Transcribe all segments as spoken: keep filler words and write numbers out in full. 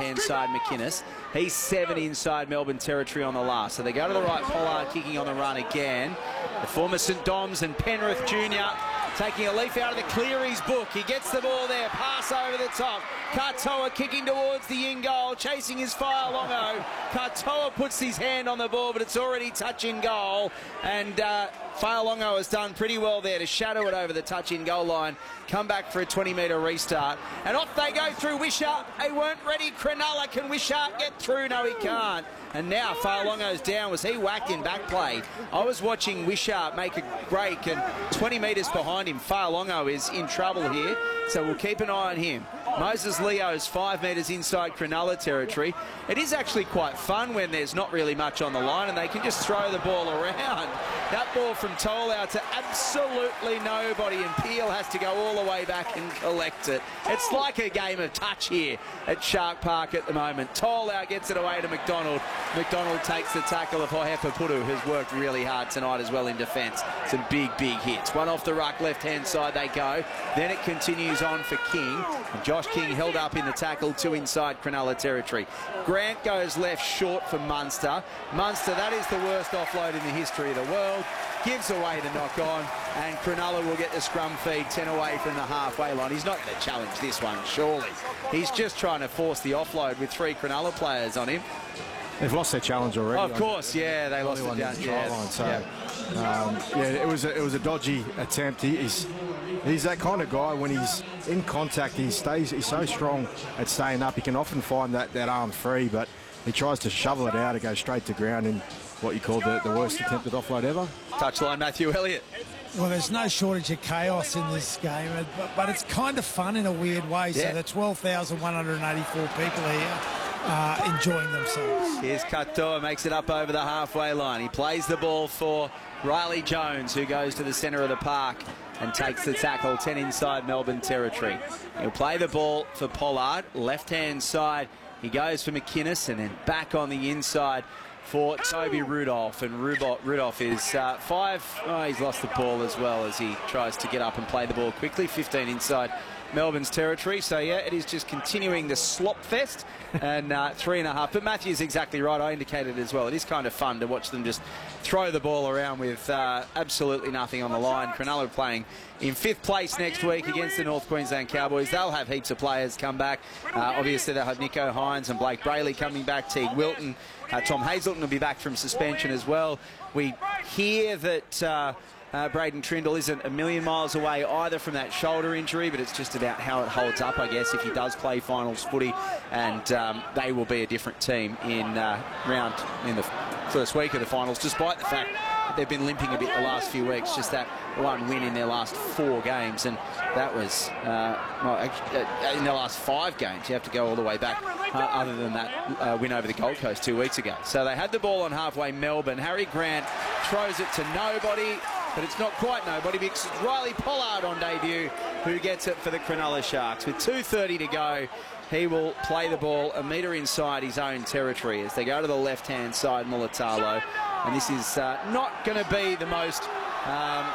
right-hand side, McInnes. He's seven inside Melbourne territory on the last. So they go to the right, Pollard kicking on the run again. The former St Doms and Penrith Junior taking a leaf out of the Cleary's book. He gets the ball there, pass over the top. Katoa kicking towards the in goal, chasing his Fa'alongo. Katoa puts his hand on the ball, but it's already touch in goal. And uh, Fa'alongo has done pretty well there to shadow it over the touch in goal line. Come back for a twenty metre restart. And off they go through Wishart. They weren't ready. Cronulla, can Wishart get through? No, he can't. And now Fa'alongo's down. Was he whacked in back play? I was watching Wishart make a break, and twenty metres behind him, Fa'alongo is in trouble here. So we'll keep an eye on him. Moses Leo's five metres inside Cronulla territory. It is actually quite fun when there's not really much on the line and they can just throw the ball around. That ball from Tolau to absolutely nobody, and Peel has to go all the way back and collect it. It's like a game of touch here at Shark Park at the moment. Tolau gets it away to McDonald. McDonald takes the tackle of Hohepaputu, who's worked really hard tonight as well in defence. Some big, big hits. One off the ruck, left-hand side they go. Then it continues on for King. And Josh King held up in the tackle, two inside Cronulla territory. Grant goes left short for Munster. Munster, that is the worst offload in the history of the world. Gives away the knock-on, and Cronulla will get the scrum feed ten away from the halfway line. He's not going to challenge this one, surely. He's just trying to force the offload with three Cronulla players on him. They've lost their challenge already. Of course, yeah, they lost it down. Yeah, line, so, yeah. Um, yeah, it was a, it was a dodgy attempt. He, he's he's that kind of guy. When he's in contact, he stays. He's so strong at staying up. He can often find that that arm free, but he tries to shovel it out and go straight to ground in what you call the, the worst attempted offload ever. Touchline, Matthew Elliott. Well, there's no shortage of chaos in this game, but, but it's kind of fun in a weird way. Yeah. So the twelve thousand one hundred eighty-four people here uh, enjoying themselves. Here's Katoa, makes it up over the halfway line. He plays the ball for Riley Jones, who goes to the centre of the park and takes the tackle, ten inside Melbourne territory. He'll play the ball for Pollard, left-hand side. He goes for McInnes, and then back on the inside for Toby Rudolph. And Rudolph is uh, five. Oh, he's lost the ball as well as he tries to get up and play the ball quickly. fifteen inside Melbourne's territory. So, yeah, it is just continuing the slop fest. And uh, three and a half. But Matthew's exactly right. I indicated as well. It is kind of fun to watch them just throw the ball around with uh, absolutely nothing on the line. Cronulla playing in fifth place next week against the North Queensland Cowboys. They'll have heaps of players come back. Uh, obviously, they'll have Nico Hines and Blake Brayley coming back. Teague Wilton. Uh, Tom Hazelton will be back from suspension as well. We hear that uh, uh, Braden Trindle isn't a million miles away either from that shoulder injury, but it's just about how it holds up, I guess, if he does play finals footy. And um, they will be a different team in uh, round in the first week of the finals, despite the fact that they've been limping a bit the last few weeks. Just that one win in their last four games, and that was uh, well, in their last five games. You have to go all the way back, uh, other than that uh, win over the Gold Coast two weeks ago. So they had the ball on halfway Melbourne. Harry Grant throws it to nobody, but it's not quite nobody because it's Riley Pollard on debut who gets it for the Cronulla Sharks. With two thirty to go, he will play the ball a metre inside his own territory as they go to the left-hand side, Mulatalo. And this is uh, not going to be the most um,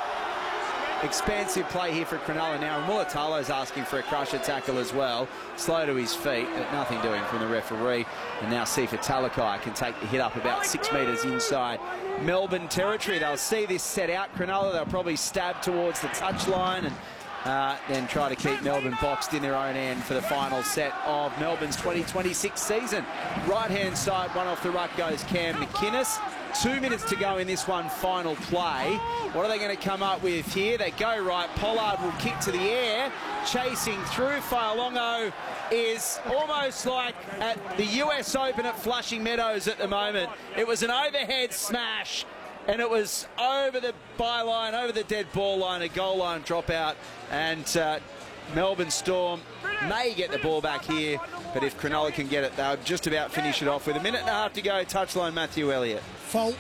expansive play here for Cronulla now. Mulatalo's asking for a crusher tackle as well. Slow to his feet, but nothing doing from the referee. And now Sifa Talakai can take the hit up about six metres inside Melbourne territory. They'll see this set out, Cronulla. They'll probably stab towards the touchline and uh, then try to keep Melbourne boxed in their own end for the final set of Melbourne's twenty twenty-six season. Right-hand side, one off the ruck goes Cam McInnes. Two minutes to go in this one final play. What are they going to come up with here? They go right. Pollard will kick to the air. Chasing through. Fa'alongo is almost like at the U S Open at Flushing Meadows at the moment. It was an overhead smash, and it was over the byline, over the dead ball line, a goal line dropout. And uh, Melbourne Storm may get the ball back here, but if Cronulla can get it, they'll just about finish it off with a minute and a half to go. Touchline, Matthew Elliott. Fault.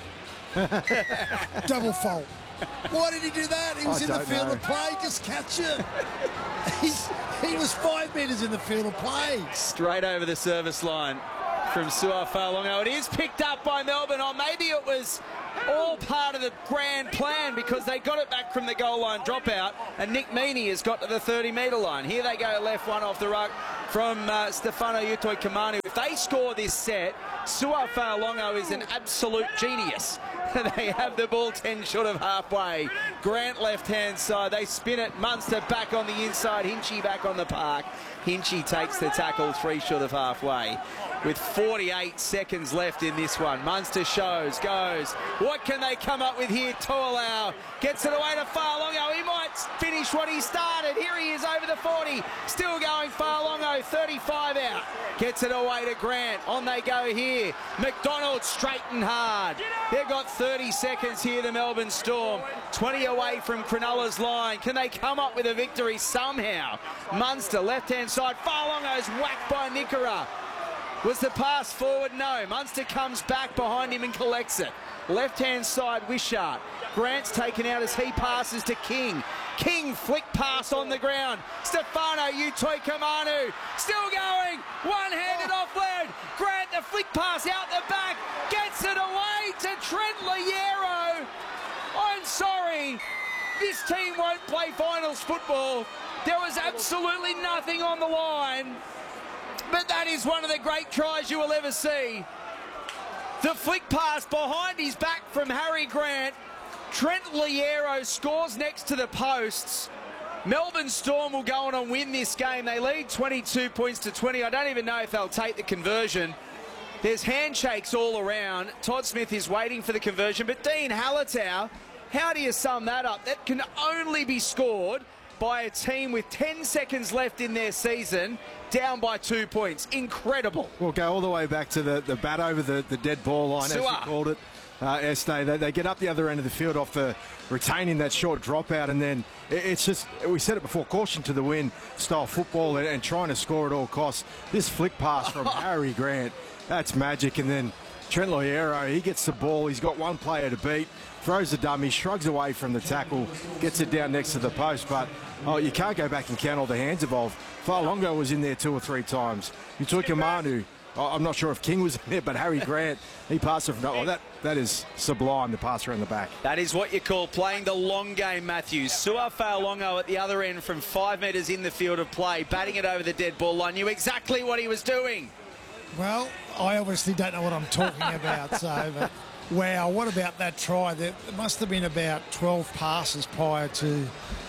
Double fault. Why did he do that? He was I in the field know. of play. Just catch it. He's, he was five metres in the field of play. Straight over the service line from Sua Fa'alongo. It is picked up by Melbourne. Or maybe it was all part of the grand plan because they got it back from the goal line dropout, and Nick Meaney has got to the thirty metre line. Here they go left, one off the ruck from uh, Stefano Utoi Kamanu. If they score this set, Sua Fa'alongo is an absolute genius. They have the ball ten short of halfway. Grant left-hand side. They spin it. Munster back on the inside. Hinchy back on the park. Hinchy takes the tackle three short of halfway. With forty-eight seconds left in this one. Munster shows, goes. What can they come up with here? Toalau gets it away to Fa'alongo. He might finish what he started. Here he is over the forty. Still going Fa'alongo, thirty-five out. Gets it away to Grant. On they go here. McDonald straight and hard. They've got thirty seconds here, the Melbourne Storm. twenty away from Cronulla's line. Can they come up with a victory somehow? Munster, left-hand side. Fa'alongo's whacked by Nikora. Was the pass forward? No. Munster comes back behind him and collects it. Left-hand side, Wishart. Grant's taken out as he passes to King. King flick pass on the ground. Stefano Utoikamanu still going. One-handed offload. Grant, the flick pass out the back. Gets it away to Trent Loiero. I'm sorry. This team won't play finals football. There was absolutely nothing on the line. But that is one of the great tries you will ever see. The flick pass behind his back from Harry Grant. Trent Loiero scores next to the posts. Melbourne Storm will go on and win this game. They lead twenty-two points to twenty. I don't even know if they'll take the conversion. There's handshakes all around. Todd Smith is waiting for the conversion. But Dean Halatau, how do you sum that up? That can only be scored by a team with ten seconds left in their season, down by two points. Incredible. We'll go all the way back to the, the bat over the, the dead ball line, Sua. As you called it. Uh, Este, they, they get up the other end of the field off the retaining that short dropout, and then it, it's just, we said it before, caution to the wind style football and, and trying to score at all costs. This flick pass from Harry Grant, that's magic. And then Trent Loiero, he gets the ball, he's got one player to beat, throws the dummy, shrugs away from the tackle, gets it down next to the post, but oh, you can't go back and count all the hands involved. Fa'alongo was in there two or three times. Utoikamanu, I'm not sure if King was in there, but Harry Grant, he passed it from, oh, that, that is sublime, the pass around the back. That is what you call playing the long game, Matthews. Sua Fa'alongo at the other end from five metres in the field of play, batting it over the dead ball line, knew exactly what he was doing. Well, I obviously don't know what I'm talking about, so, but wow, what about that try? There must have been about twelve passes prior to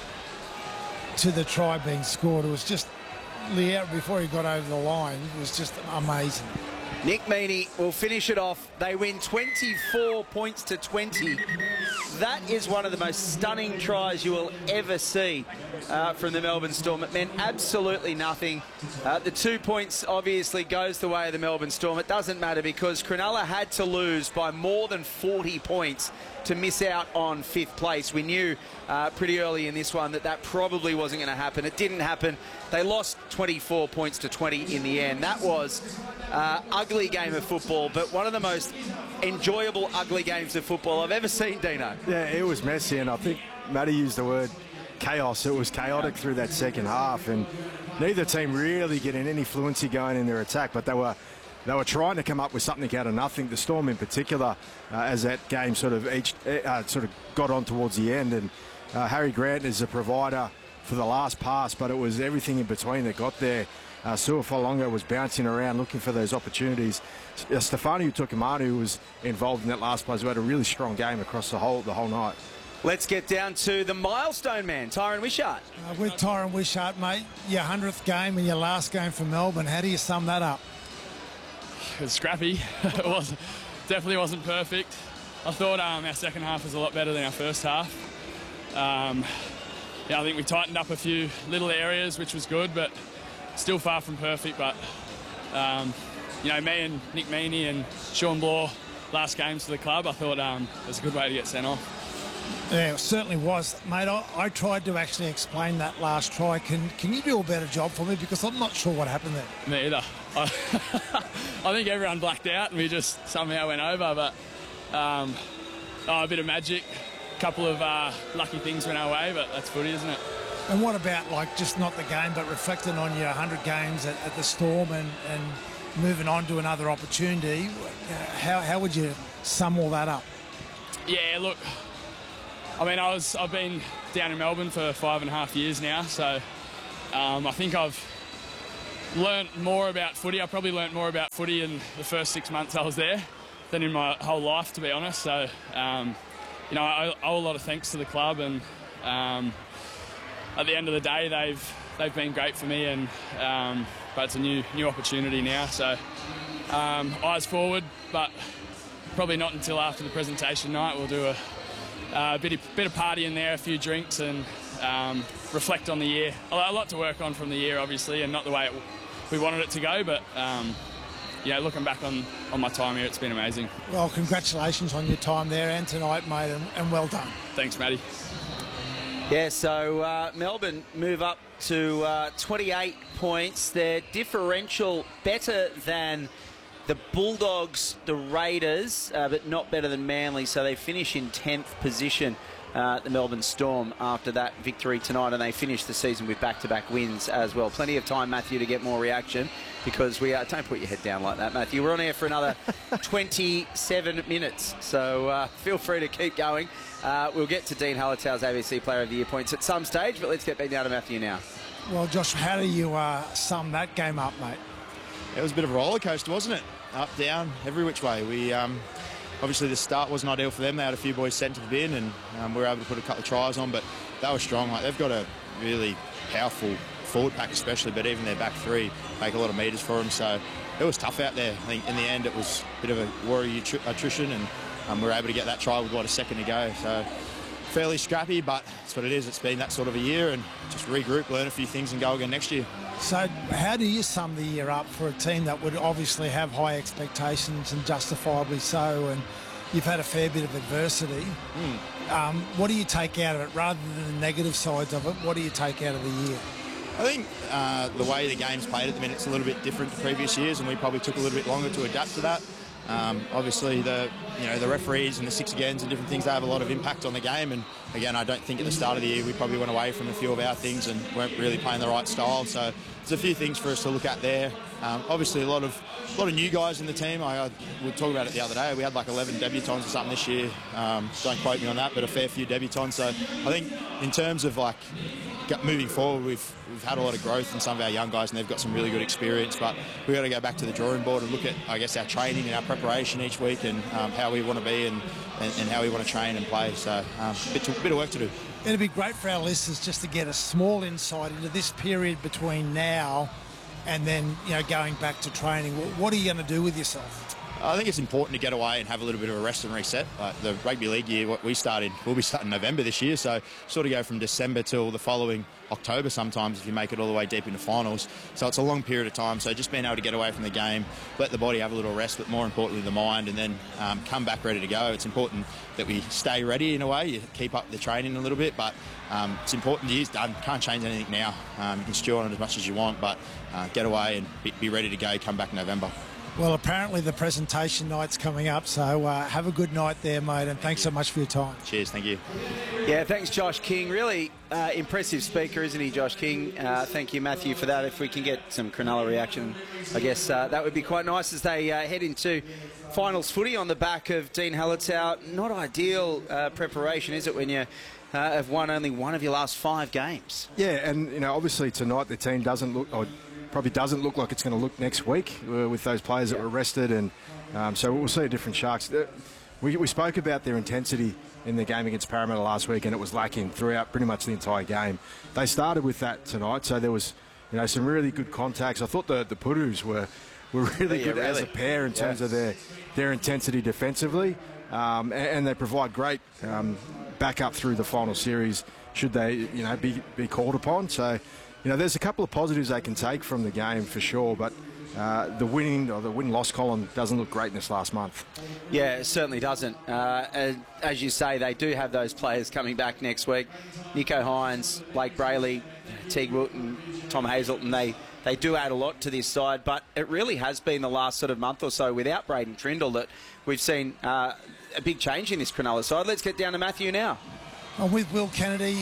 to the try being scored. It was just, Loiero, before he got over the line, it was just amazing. Nick Meaney will finish it off. They win twenty-four points to twenty. That is one of the most stunning tries you will ever see uh, from the Melbourne Storm. It meant absolutely nothing. Uh, the two points obviously goes the way of the Melbourne Storm. It doesn't matter because Cronulla had to lose by more than forty points to miss out on fifth place. We knew uh, pretty early in this one that that probably wasn't going to happen. It didn't happen. They lost twenty-four points to twenty in the end. That was uh, ugly game of football, but one of the most enjoyable ugly games of football I've ever seen, Dino. Yeah, it was messy, and I think Matty used the word chaos. It was chaotic through that second half, and neither team really getting any fluency going in their attack, but they were they were trying to come up with something out of nothing. The Storm in particular, uh, as that game sort of each uh, sort of got on towards the end, and uh, Harry Grant is a provider for the last pass, but it was everything in between that got there. Uh, Sua Fa'alongo was bouncing around looking for those opportunities. Uh, Stefano Utoikamanu was involved in that last play, who had a really strong game across the whole the whole night. Let's get down to the milestone man, Tyron Wishart. Uh, with Tyron Wishart, mate, your hundredth game and your last game for Melbourne, how do you sum that up? It was scrappy. It was definitely wasn't perfect. I thought um, our second half was a lot better than our first half. Um, yeah, I think we tightened up a few little areas, which was good, but still far from perfect. But um, you know, me and Nick Meaney and Sean Bloor, last games for the club, I thought um, it was a good way to get sent off. Yeah, it certainly was, mate. I, I tried to actually explain that last try. Can can you do a better job for me, because I'm not sure what happened there. Me either. I, I think everyone blacked out and we just somehow went over. But um, oh, a bit of magic, a couple of uh, lucky things went our way. But that's footy, isn't it? And what about, like, just not the game, but reflecting on your one hundred games at, at the Storm and, and moving on to another opportunity? How how would you sum all that up? Yeah, look. I mean, I was, I've been down in Melbourne for five and a half years now, so um, I think I've learnt more about footy. I probably learnt more about footy in the first six months I was there than in my whole life, to be honest. So, um, you know, I owe a lot of thanks to the club, and um, at the end of the day, they've they've been great for me, and um, but it's a new new opportunity now. So, um, eyes forward, but probably not until after the presentation night. We'll do a, a bit of, bit of partying there, a few drinks, and um, reflect on the year. A lot to work on from the year, obviously, and not the way it, we wanted it to go, but. Um, Yeah, looking back on, on my time here, it's been amazing. Well, congratulations on your time there and tonight, mate, and, and well done. Thanks, Matty. Yeah, so uh, Melbourne move up to uh, twenty-eight points. Their differential better than the Bulldogs, the Raiders, uh, but not better than Manly, so they finish in tenth position. Uh, the Melbourne Storm after that victory tonight, and they finish the season with back-to-back wins as well. Plenty of time, Matthew, to get more reaction, because we are... Don't put your head down like that, Matthew. We're on air for another twenty-seven minutes, so uh, feel free to keep going. Uh, we'll get to Dean Hullatows' A B C Player of the Year points at some stage, but let's get back down to Matthew now. Well, Josh, how do you uh, sum that game up, mate? It was a bit of a roller coaster, wasn't it? Up, down, every which way. We... Um, Obviously, the start wasn't ideal for them. They had a few boys sent to the bin, and um, we were able to put a couple of tries on, but they were strong. Like, they've got a really powerful forward pack especially, but even their back three make a lot of metres for them. So it was tough out there. I think in the end it was a bit of a worry attrition, and um, we were able to get that try with, what, a second to go. So fairly scrappy, but that's what it is. It's been that sort of a year, and just regroup, learn a few things and go again next year. So how do you sum the year up for a team that would obviously have high expectations, and justifiably so, and you've had a fair bit of adversity? Mm. Um, what do you take out of it, rather than the negative sides of it? What do you take out of the year? I think uh, the way the game's played at the minute is a little bit different to previous years, and we probably took a little bit longer to adapt to that. Um, obviously, the you know the referees and the six agains and different things, they have a lot of impact on the game. And again, I don't think at the start of the year we probably went away from a few of our things and weren't really playing the right style. So there's a few things for us to look at there. Um, obviously, a lot of a lot of new guys in the team. I, I we talked about it the other day. We had like eleven debutants or something this year. Um, don't quote me on that, but a fair few debutants. So I think in terms of like moving forward, we've we've had a lot of growth in some of our young guys, and they've got some really good experience. But we've got to go back to the drawing board and look at, I guess, our training and our preparation each week, and um, how we want to be and, and, and how we want to train and play. So um, a bit, to, bit of work to do. It'd be great for our listeners just to get a small insight into this period between now and then, you know, going back to training. What are you going to do with yourself? I think it's important to get away and have a little bit of a rest and reset. Like the rugby league year, what we started, we'll be starting November this year, so sort of go from December till the following October sometimes if you make it all the way deep into finals. So it's a long period of time, so just being able to get away from the game, let the body have a little rest, but more importantly the mind, and then um, come back ready to go. It's important that we stay ready in a way, you keep up the training a little bit, but um, it's important. The year's done, can't change anything now. Um, you can stew on it as much as you want, but uh, get away and be, be ready to go, come back November. Well, apparently the presentation night's coming up, so uh, have a good night there, mate, and thanks so much for your time. Cheers, thank you. Yeah, thanks, Josh King. Really uh, impressive speaker, isn't he, Josh King? Uh, thank you, Matthew, for that. If we can get some Cronulla reaction, I guess uh, that would be quite nice as they uh, head into finals footy on the back of Dean Hullatow. Not ideal uh, preparation, is it, when you uh, have won only one of your last five games? Yeah, and, you know, obviously tonight the team doesn't look... Or probably doesn't look like it's going to look next week uh, with those players that were rested, and um, so we'll see a different Sharks. Uh, we, we spoke about their intensity in the game against Parramatta last week, and it was lacking throughout pretty much the entire game. They started with that tonight, so there was, you know, some really good contacts. I thought the the Purus were were really yeah, good really. as a pair in terms yes. of their their intensity defensively, um, and, and they provide great um, backup through the final series should they, you know, be be called upon. So, you know, there's a couple of positives they can take from the game for sure, but uh, the winning or the win-loss column doesn't look great in this last month. Yeah, it certainly doesn't. Uh, as, as you say, they do have those players coming back next week. Nicho Hynes, Blake Brayley, Teague Wilton, Tom Hazelton, they, they do add a lot to this side, but it really has been the last sort of month or so without Braden Trindle that we've seen uh, a big change in this Cronulla side. Let's get down to Matthew now. Well, with Will Kennedy,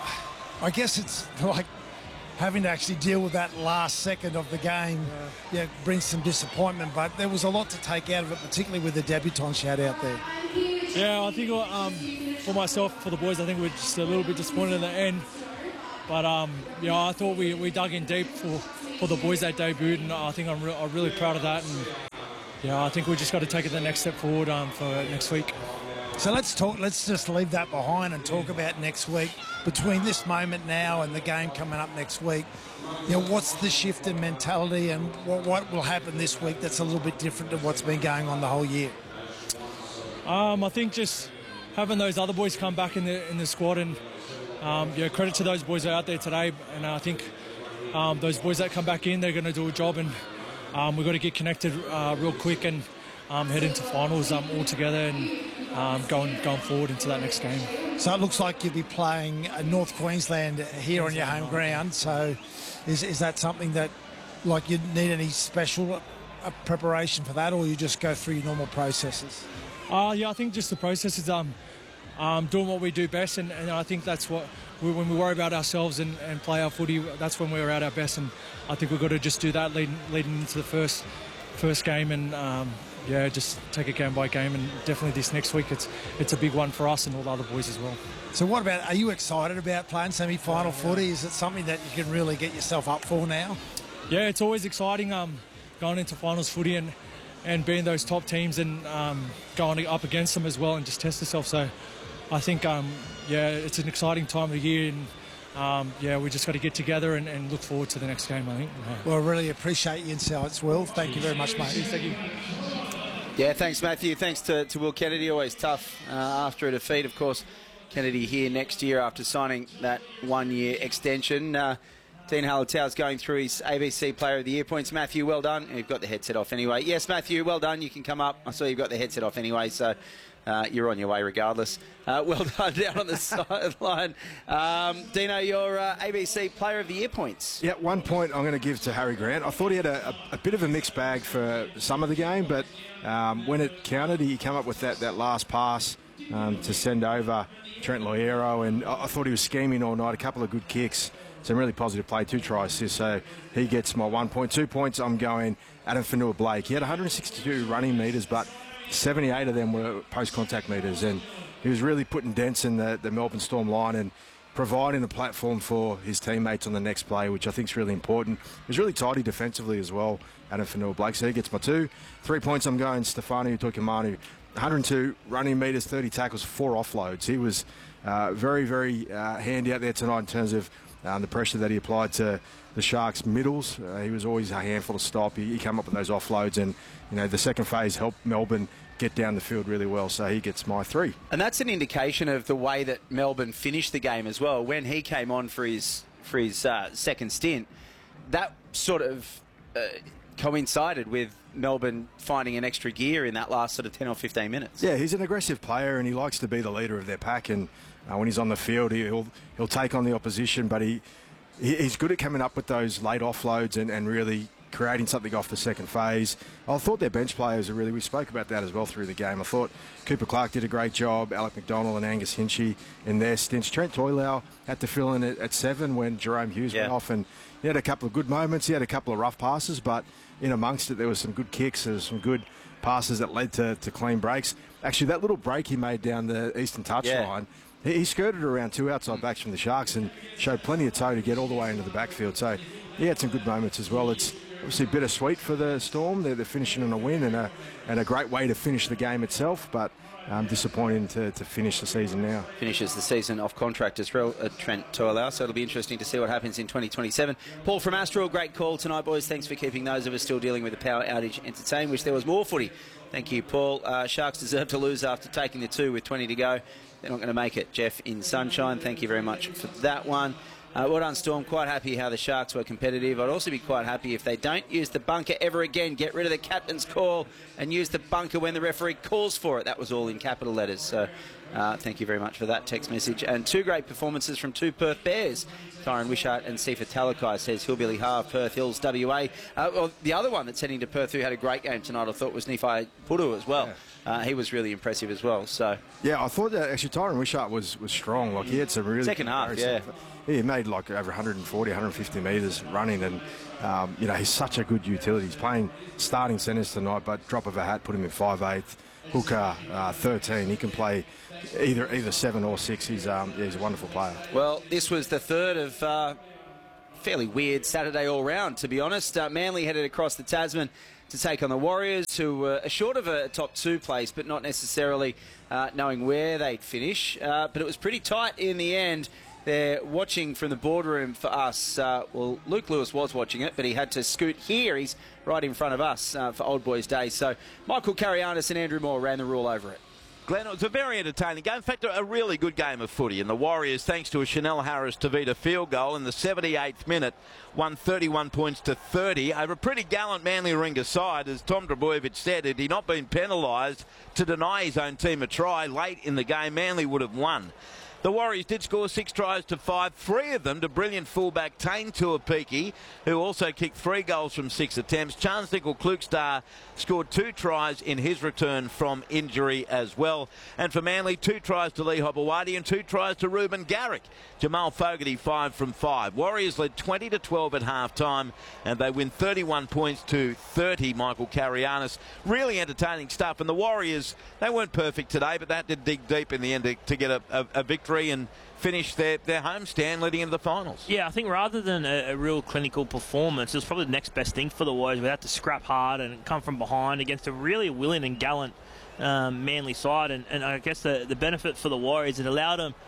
I guess it's like having to actually deal with that last second of the game, yeah, yeah, brings some disappointment, but there was a lot to take out of it, particularly with the debutants you had out there. Yeah, I think um, for myself, for the boys, I think we're just a little bit disappointed in the end. But, um, you know, I thought we, we dug in deep for for the boys that debuted, and I think I'm, re I'm really proud of that. And yeah, I think we just got to take it the next step forward um, for next week. So let's talk. Let's just leave that behind and talk about next week. Between this moment now and the game coming up next week, you know, what's the shift in mentality, and what, what will happen this week that's a little bit different to what's been going on the whole year? Um, I think just having those other boys come back in the in the squad, and um, yeah, credit to those boys out there today. And I think um, those boys that come back in, they're going to do a job, and um, we've got to get connected uh, real quick and um, head into finals um, all together and um, going going forward into that next game. So it looks like you'll be playing uh, North Queensland here on your home ground. So is is that something that, like, you need any special uh, preparation for that, or you just go through your normal processes? Uh, yeah, I think just the process is um, um, doing what we do best, and, and I think that's what we, when we worry about ourselves and, and play our footy, that's when we're at our best. And I think we've got to just do that leading, leading into the first first game, and um, yeah, just take it game by game. And definitely this next week, it's it's a big one for us and all the other boys as well. So what about, are you excited about playing semi-final footy? Is it something that you can really get yourself up for now? Yeah, it's always exciting um, going into finals footy and and being those top teams and um, going up against them as well and just test yourself. So I think, um, yeah, it's an exciting time of the year, and um, yeah, we just got to get together and, and look forward to the next game, I think. Yeah. Well, I really appreciate your insights, Will. Thank you very much, mate. Thank you. Yeah, thanks, Matthew. Thanks to, to Will Kennedy. Always tough uh, after a defeat. Of course, Kennedy here next year after signing that one-year extension. Uh, Dean Halatau's going through his A B C Player of the Year points. Matthew, well done. You've got the headset off anyway. Yes, Matthew, well done. You can come up. I saw you've got the headset off anyway, so uh, you're on your way regardless. Uh, well done down on the sideline. Um, Dino, your uh, A B C Player of the Year points. Yeah, one point I'm going to give to Harry Grant. I thought he had a, a, a bit of a mixed bag for some of the game, but um, when it counted, he came up with that, that last pass um, to send over Trent Loiero, and I, I thought he was scheming all night. A couple of good kicks. Some really positive play, two try assists, so he gets my one point. Two points, I'm going Adam Fanua-Blake. He had one hundred sixty-two running metres, but seventy-eight of them were post-contact metres, and he was really putting dents in the, the Melbourne Storm line and providing a platform for his teammates on the next play, which I think is really important. He was really tidy defensively as well, Adam Fanua-Blake, so he gets my two. Three points, I'm going Stefano Utoikamanu. one hundred two running metres, thirty tackles, four offloads. He was uh, very, very uh, handy out there tonight in terms of Um, the pressure that he applied to the Sharks' middles. Uh, he was always a handful to stop. He, he came up with those offloads, and you know the second phase helped Melbourne get down the field really well. So he gets my three. And that's an indication of the way that Melbourne finished the game as well. When he came on for his for his uh, second stint, that sort of uh, coincided with Melbourne finding an extra gear in that last sort of ten or fifteen minutes. Yeah, he's an aggressive player, and he likes to be the leader of their pack. And uh, when he's on the field, he'll he'll take on the opposition, but he he's good at coming up with those late offloads and, and really creating something off the second phase. I thought their bench players are really, we spoke about that as well through the game. I thought Cooper Clark did a great job, Alec McDonald and Angus Hinchy in their stints. Trent Toilau had to fill in at, at seven when Jerome Hughes yeah. went off, and he had a couple of good moments. He had a couple of rough passes, but in amongst it there was some good kicks, there was some good passes that led to, to clean breaks. Actually, that little break he made down the eastern touchline, yeah. he, he skirted around two outside backs from the Sharks and showed plenty of toe to get all the way into the backfield. So he had some good moments as well. It's obviously bittersweet for the Storm. They're, they're finishing on a win and a, and a great way to finish the game itself, but um, disappointing to, to finish the season now. Finishes the season off contract as well, uh, Trent Toilau, so it'll be interesting to see what happens in twenty twenty-seven. Paul from Astral, great call tonight, boys. Thanks for keeping those of us still dealing with the power outage entertained. Wish there was more footy. Thank you, Paul. Uh, Sharks deserve to lose after taking the two with twenty to go. They're not going to make it. Jeff in Sunshine, thank you very much for that one. Uh, well done, Storm. Quite happy how the Sharks were competitive. I'd also be quite happy if they don't use the bunker ever again. Get rid of the captain's call and use the bunker when the referee calls for it. That was all in capital letters. So uh, thank you very much for that text message. And two great performances from two Perth Bears. Tyron Wishart and Sifa Talakai, says Hillbilly Harve, Perth Hills, W A. Uh, well, the other one that's heading to Perth who had a great game tonight, I thought, was Nephi Pudu as well. Yeah. Uh, he was really impressive as well. So yeah, I thought that actually Tyron Wishart was, was strong. Like he had some really second half, yeah. He made like over one forty, one fifty metres running, and um, you know, he's such a good utility. He's playing starting centres tonight, but drop of a hat, put him in five eighth. Hooker, uh, thirteen. He can play either either seven or six. He's um, yeah, he's a wonderful player. Well, this was the third of uh, fairly weird Saturday all round, to be honest. Uh, Manly headed across the Tasman to take on the Warriors, who were short of a top two place, but not necessarily uh, knowing where they'd finish. Uh, but it was pretty tight in the end. They're watching from the boardroom for us. Uh, well, Luke Lewis was watching it, but he had to scoot here. He's right in front of us uh, for Old Boys Day. So Michael Carianis and Andrew Moore ran the rule over it. Glenn, it was a very entertaining game. In fact, a really good game of footy. And the Warriors, thanks to a Chanel Harris-Tavita field goal in the seventy-eighth minute, won thirty-one points to thirty over a pretty gallant Manly Warringah side. As Tom Trbojevic said, had he not been penalised to deny his own team a try late in the game, Manly would have won. The Warriors did score six tries to five, three of them to brilliant fullback Tane Tuapiki, who also kicked three goals from six attempts. Charnze Nicoll-Klokstad scored two tries in his return from injury as well. And for Manly, two tries to Lee Hopewadi and two tries to Ruben Garrick. Jamal Fogarty, five from five. Warriors led twenty to twelve at half-time, and they win thirty-one points to thirty, Michael Carianis. Really entertaining stuff. And the Warriors, they weren't perfect today, but that did dig deep in the end to, to get a, a, a victory and finish their, their homestand leading into the finals. Yeah, I think rather than a, a real clinical performance, it was probably the next best thing for the Warriors. We had to scrap hard and come from behind against a really willing and gallant um, Manly side. And, and I guess the, the benefit for the Warriors, it allowed them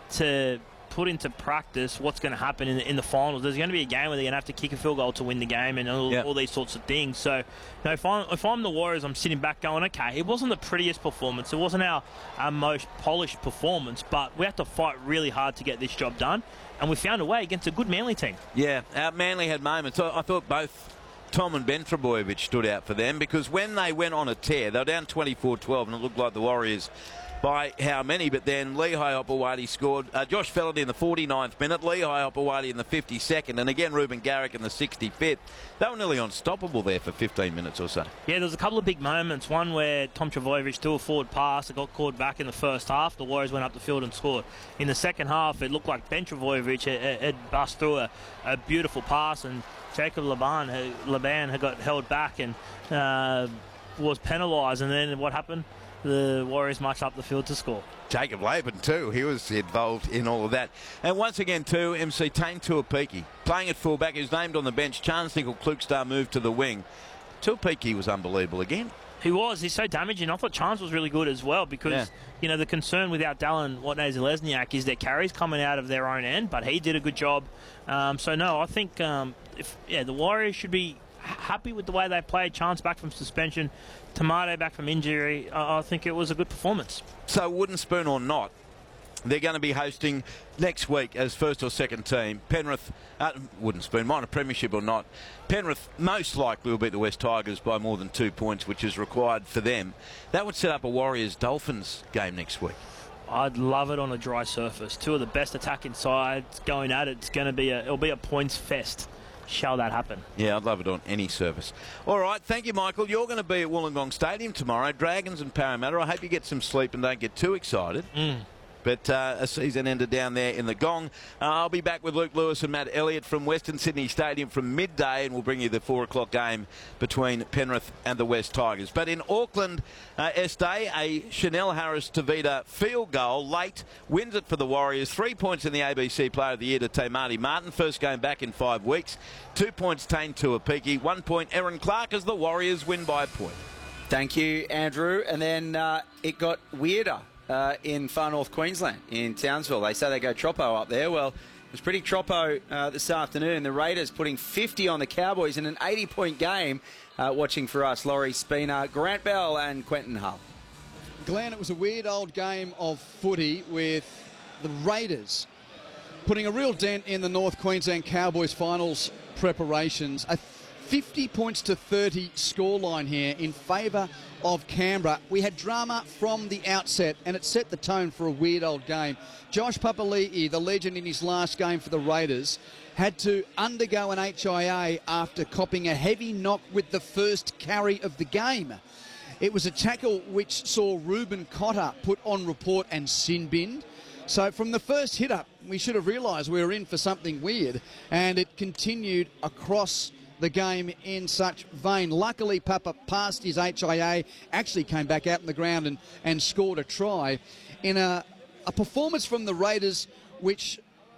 to put into practice what's going to happen in the, in the finals. There's going to be a game where they're going to have to kick a field goal to win the game and all, yep. all these sorts of things. So, you know, if I'm, if I'm the Warriors, I'm sitting back going, okay, it wasn't the prettiest performance. It wasn't our, our most polished performance, but we have to fight really hard to get this job done. And we found a way against a good Manly team. Yeah, our Manly had moments. I thought both Tom and Ben Trbojevic stood out for them, because when they went on a tear, they were down twenty-four twelve, and it looked like the Warriors by how many, but then Lehigh Hopewadi scored. Uh, Josh Fellerty in the forty-ninth minute, Lehigh Hopewadi in the fifty-second, and again Ruben Garrick in the sixty-fifth. They were nearly unstoppable there for fifteen minutes or so. Yeah, there was a couple of big moments. One where Tom Trbojevic threw a forward pass, it got called back in the first half. The Warriors went up the field and scored. In the second half, it looked like Ben Trbojevic had, had bust through a, a beautiful pass, and Jacob Laban, Laban had got held back and uh, was penalised. And then what happened? The Warriors marched up the field to score. Jacob Laban too, he was involved in all of that. And once again too, M C Tane Tuapiki playing at fullback, who's named on the bench. Charnze Nicoll-Klokstad moved to the wing. Tuapiki was unbelievable again. He was. He's so damaging. I thought Charnze was really good as well, because yeah. you know the concern without Dallin Watney-Zelezniak is their carries coming out of their own end, but he did a good job. Um, so no, I think um, if yeah, the Warriors should be happy with the way they played. Charnze back from suspension, Tomato back from injury. I, I think it was a good performance. So wooden spoon or not, they're going to be hosting next week as first or second team Penrith. Uh, wooden spoon, minor premiership or not, Penrith most likely will beat the West Tigers by more than two points, which is required for them. That would set up a Warriors-Dolphins game next week. I'd love it on a dry surface. Two of the best attacking sides going at it. It's going to be a it'll be a points fest. Shall that happen? Yeah, I'd love it on any surface. All right, thank you, Michael. You're going to be at Wollongong Stadium tomorrow, Dragons and Parramatta. I hope you get some sleep and don't get too excited. Mm. But uh, a season ender down there in the Gong. Uh, I'll be back with Luke Lewis and Matt Elliott from Western Sydney Stadium from midday, and we'll bring you the four o'clock game between Penrith and the West Tigers. But in Auckland, uh, Este, a Chanel Harris-Tavita field goal late wins it for the Warriors. Three points in the A B C Player of the Year to Tamati Martin. First game back in five weeks. Two points Tane Tuapiki. One point Aaron Clark as the Warriors win by a point. Thank you, Andrew. And then uh, it got weirder. Uh, in far north Queensland, in Townsville. They say they go troppo up there. Well, it was pretty troppo uh, this afternoon. The Raiders putting fifty on the Cowboys in an eighty-point game. Uh, watching for us, Laurie Spina, Grant Bell and Quentin Hull. Glenn, it was a weird old game of footy with the Raiders putting a real dent in the North Queensland Cowboys finals preparations. A fifty points to thirty scoreline here in favour of Canberra. We had drama from the outset, and it set the tone for a weird old game. Josh Papali'i, the legend in his last game for the Raiders, had to undergo an H I A after copping a heavy knock with the first carry of the game. It was a tackle which saw Ruben Cotter put on report and sin binned. So from the first hit up, we should have realised we were in for something weird, and it continued across the game in such vein. Luckily, Papa passed his H I A, actually came back out in the ground and, and scored a try in a, a performance from the Raiders which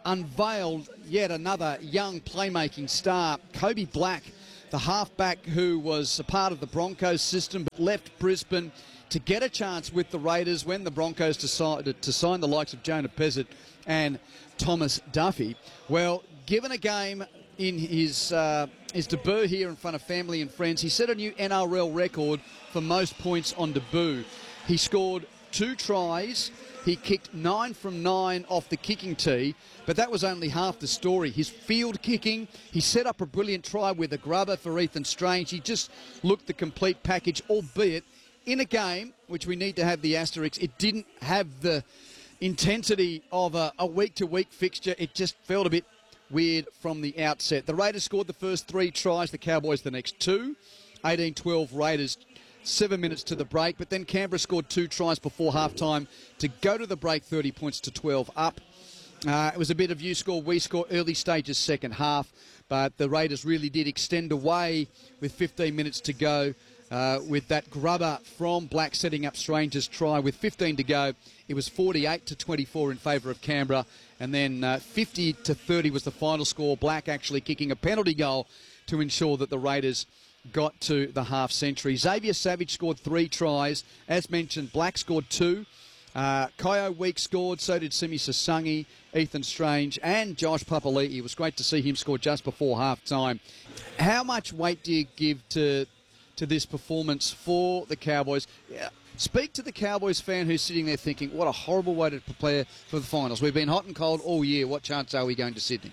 unveiled yet another young playmaking star, Kobe Black, the halfback who was a part of the Broncos system but left Brisbane to get a chance with the Raiders when the Broncos decided to sign the likes of Jonah Pezzett and Thomas Duffy. Well, given a game in his uh, his debut here in front of family and friends, he set a new N R L record for most points on debut. He scored two tries. He kicked nine from nine off the kicking tee, but that was only half the story. His field kicking, he set up a brilliant try with a grubber for Ethan Strange. He just looked the complete package, albeit in a game, which we need to have the asterisk, it didn't have the intensity of a, a week-to-week fixture. It just felt a bit weird from the outset. The Raiders scored the first three tries, the Cowboys the next two. eighteen twelve Raiders. Seven minutes to the break, but then Canberra scored two tries before halftime to go to the break thirty points to twelve up. Uh, it was a bit of you score, we score early stages second half, but the Raiders really did extend away with fifteen minutes to go uh, with that grubber from Black setting up Strange's try. With fifteen to go, it was forty-eight to twenty-four in favour of Canberra, and then uh, fifty to thirty was the final score. Black actually kicking a penalty goal to ensure that the Raiders got to the half century. Xavier Savage scored three tries. As mentioned, Black scored two. Uh, Kyo Week scored, so did Simi Sasangi, Ethan Strange, and Josh Papali'i. It was great to see him score just before half-time. How much weight do you give to to this performance for the Cowboys? Yeah. Speak to the Cowboys fan who's sitting there thinking, what a horrible way to prepare for the finals. We've been hot and cold all year. What chance are we going to Sydney?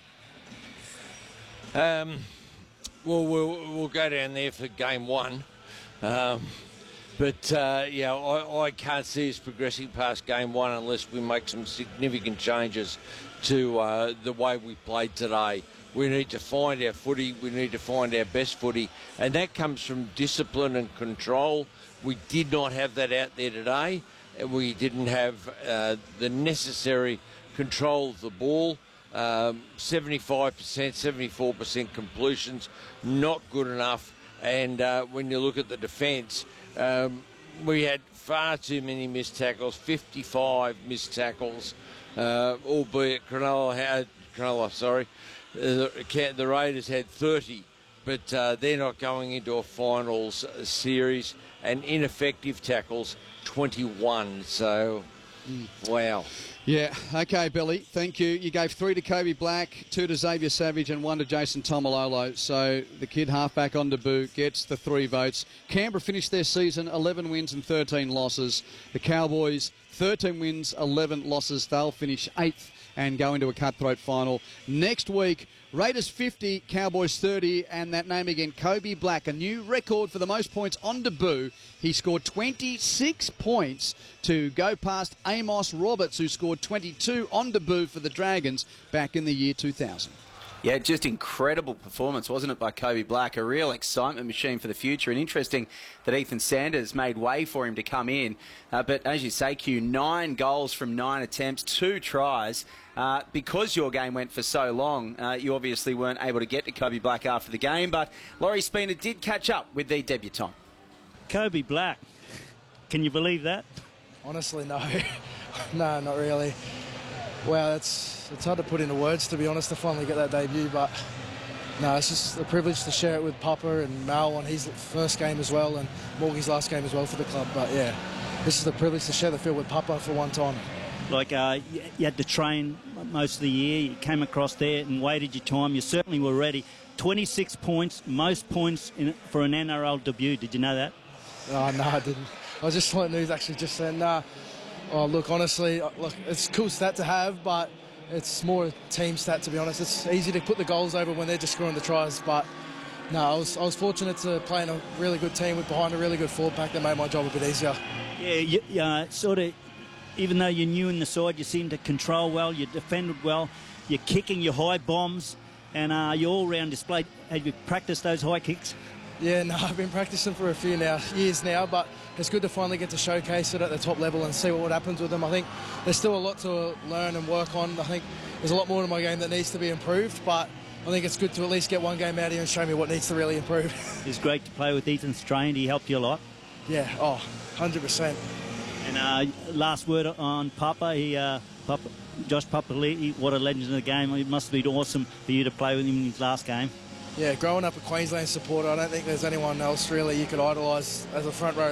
Um... Well, well, we'll go down there for game one. Um, but, uh, yeah, I, I can't see us progressing past game one unless we make some significant changes to uh, the way we played today. We need to find our footy. We need to find our best footy. And that comes from discipline and control. We did not have that out there today. We didn't have uh, the necessary control of the ball. Um, seventy-five percent, seventy-four percent completions, not good enough. And uh, when you look at the defence, um, we had far too many missed tackles, fifty-five missed tackles, uh, albeit Cronulla had, Cronulla, sorry, uh, the Raiders had thirty, but uh, they're not going into a finals series, and ineffective tackles, twenty-one. So, mm. wow. Yeah, okay, Billy, thank you. You gave three to Kobe Black, two to Xavier Savage and one to Jason Tomalolo. So the kid halfback on debut gets the three votes. Canberra finished their season eleven wins and thirteen losses. The Cowboys, thirteen wins, eleven losses. They'll finish eighth and go into a cutthroat final. Next week, Raiders fifty, Cowboys thirty, and that name again, Kobe Black, a new record for the most points on debut. He scored twenty-six points to go past Amos Roberts, who scored twenty-two on debut for the Dragons back in the year two thousand. Yeah, just incredible performance, wasn't it, by Kobe Black? A real excitement machine for the future. And interesting that Ethan Sanders made way for him to come in. Uh, but as you say, Q, nine goals from nine attempts, two tries. Uh, because your game went for so long, uh, you obviously weren't able to get to Kobe Black after the game. But Laurie Spina did catch up with the debutant. Kobe Black, can you believe that? Honestly, no. No, not really. Wow, it's, it's hard to put into words, to be honest, to finally get that debut. But no, it's just a privilege to share it with Papa and Mal on his first game as well, and Morgie's last game as well for the club. But yeah, this is the privilege to share the field with Papa for one time. Like uh, you, you had to train most of the year, you came across there and waited your time. You certainly were ready. twenty-six points, most points in, for an N R L debut. Did you know that? Oh, no, I didn't. I was just learning news actually just saying, nah. Oh, look, honestly, look, it's a cool stat to have, but it's more a team stat, to be honest. It's easy to put the goals over when they're just scoring the tries, but no, I was, I was fortunate to play in a really good team with behind a really good forward pack that made my job a bit easier. Yeah, you, uh, sort of, even though you're new in the side, you seem to control well, you defended well, you're kicking your high bombs, and uh, your all-round display. Have you practiced those high kicks? Yeah, no, I've been practicing for a few now years now, but it's good to finally get to showcase it at the top level and see what happens with them. I think there's still a lot to learn and work on. I think there's a lot more in my game that needs to be improved, but I think it's good to at least get one game out here and show me what needs to really improve. It's great to play with Ethan Strain. He helped you a lot. Yeah, oh, one hundred percent. And uh, last word on Papa, he uh, Pap- Josh Papali'i, what a legend in the game. It must have been awesome for you to play with him in his last game. Yeah, growing up a Queensland supporter, I don't think there's anyone else really you could idolise as a front row